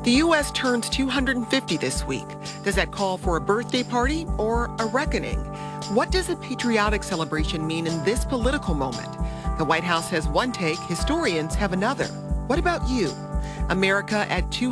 The U.S. turns 250 this week. Does that call for a birthday party or a reckoning? What does a patriotic celebration mean in this political moment? The White House has one take, historians have another. What about you? America at 200.